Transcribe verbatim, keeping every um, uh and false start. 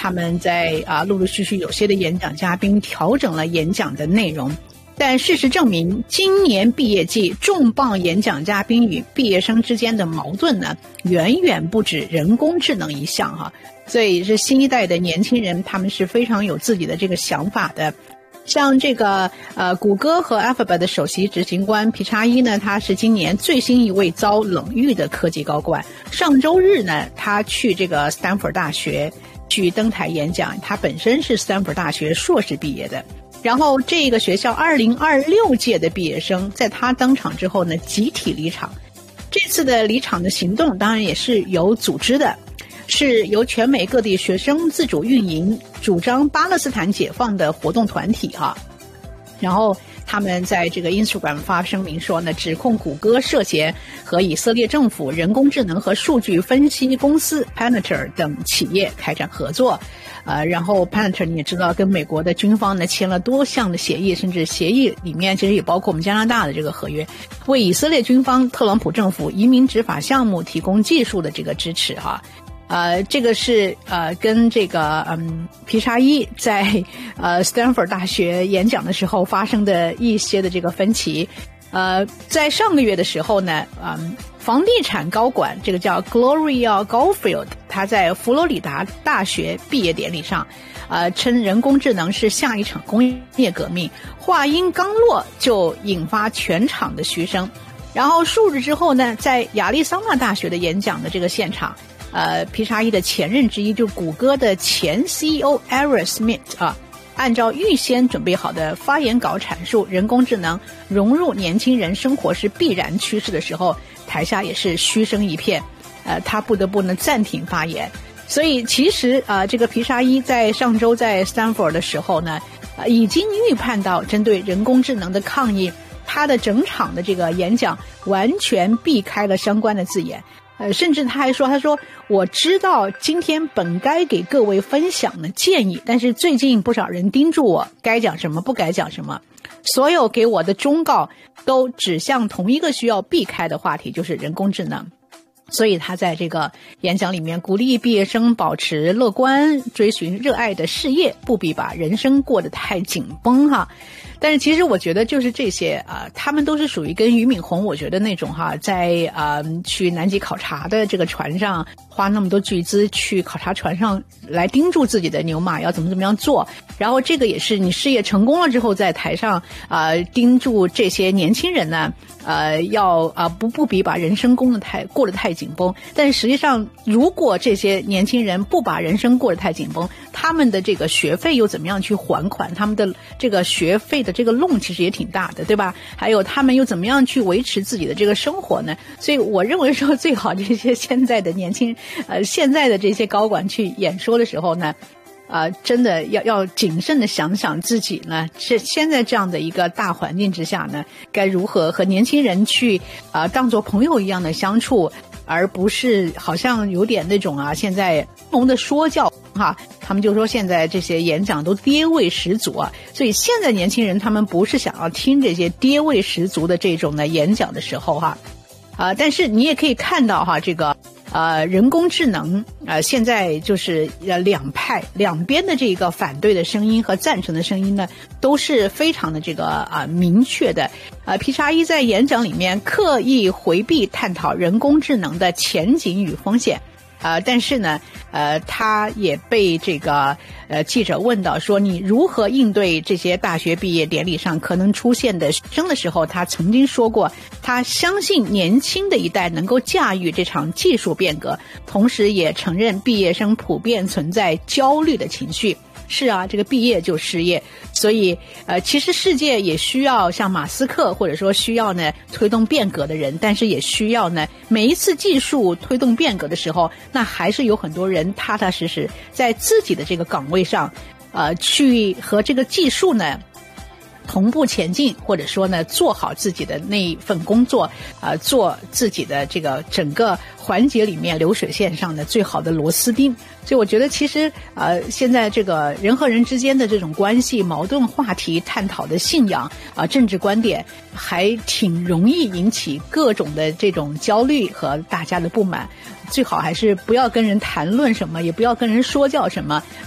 他们在啊陆陆续续有些的演讲嘉宾调整了演讲的内容。但事实证明，今年毕业季重磅演讲嘉宾与毕业生之间的矛盾呢，远远不止人工智能一项哈。所以是新一代的年轻人，他们是非常有自己的这个想法的。像这个呃，谷歌和 Alphabet 的首席执行官皮查伊呢，他是今年最新一位遭冷遇的科技高管。上周日呢，他去这个斯坦福大学去登台演讲，他本身是斯坦福大学硕士毕业的。然后这个学校二零二六届的毕业生在他登场之后呢，集体离场。这次的离场的行动当然也是有组织的，是由全美各地学生自主运营，主张巴勒斯坦解放的活动团体哈。然后他们在这个 Instagram 发声明说呢，指控谷歌涉嫌和以色列政府人工智能和数据分析公司 Palantir 等企业开展合作。呃，然后 Palantir 你也知道，跟美国的军方呢签了多项的协议，甚至协议里面其实也包括我们加拿大的这个合约，为以色列军方、特朗普政府移民执法项目提供技术的这个支持哈。呃，这个是呃跟这个嗯皮查伊在呃斯坦福大学演讲的时候发生的一些的这个分歧。呃，在上个月的时候呢，嗯，房地产高管这个叫 Gloria Goldfield， 他在佛罗里达大学毕业典礼上，呃，称人工智能是下一场工业革命，话音刚落就引发全场的嘘声。然后数日之后呢，在亚利桑那大学的演讲的这个现场，呃，皮查伊的前任之一就是谷歌的前 C E O Eric Schmidt 啊，按照预先准备好的发言稿阐述人工智能融入年轻人生活是必然趋势的时候，台下也是嘘声一片，呃，他不得不呢暂停发言。所以其实呃，这个皮查伊在上周在斯坦福的时候呢，呃，已经预判到针对人工智能的抗议，他的整场的这个演讲完全避开了相关的字眼。呃，甚至他还说，他说我知道今天本该给各位分享的建议，但是最近不少人叮嘱我该讲什么不该讲什么，所有给我的忠告都指向同一个需要避开的话题，就是人工智能。所以他在这个演讲里面鼓励毕业生保持乐观，追寻热爱的事业，不必把人生过得太紧绷哈。但是其实我觉得就是这些啊、呃，他们都是属于跟俞敏洪我觉得那种哈，在呃去南极考察的这个船上花那么多巨资去考察船上来叮嘱自己的牛马要怎么怎么样做，然后这个也是你事业成功了之后在台上啊、呃、叮嘱这些年轻人呢，呃要啊、呃、不不比把人生过得太过得太紧绷。但是实际上如果这些年轻人不把人生过得太紧绷，他们的这个学费又怎么样去还款，他们的这个学费的这个弄其实也挺大的，对吧？还有他们又怎么样去维持自己的这个生活呢？所以我认为说最好这些现在的年轻呃现在的这些高管去演说的时候呢，呃真的要要谨慎的想想自己呢是现在这样的一个大环境之下呢，该如何和年轻人去呃当作朋友一样的相处，而不是好像有点那种啊现在浓的说教哈，他们就说现在这些演讲都爹味十足啊，所以现在年轻人他们不是想要听这些爹味十足的这种的演讲的时候哈，啊、呃，但是你也可以看到哈，这个呃人工智能呃现在就是呃两派两边的这个反对的声音和赞成的声音呢，都是非常的这个啊、呃、明确的。呃，皮查伊在演讲里面刻意回避探讨人工智能的前景与风险。呃，但是呢，呃，他也被这个呃记者问到说，你如何应对这些大学毕业典礼上可能出现的生的时候，他曾经说过，他相信年轻的一代能够驾驭这场技术变革，同时也承认毕业生普遍存在焦虑的情绪。是啊，这个毕业就失业，所以呃，其实世界也需要像马斯克，或者说需要呢推动变革的人，但是也需要呢每一次技术推动变革的时候，那还是有很多人踏踏实实在自己的这个岗位上，呃，去和这个技术呢同步前进，或者说呢做好自己的那一份工作，呃，做自己的这个整个环节里面流水线上的最好的螺丝钉。所以我觉得其实呃现在这个人和人之间的这种关系矛盾话题探讨的信仰啊、呃、政治观点还挺容易引起各种的这种焦虑和大家的不满，最好还是不要跟人谈论什么，也不要跟人说教什么，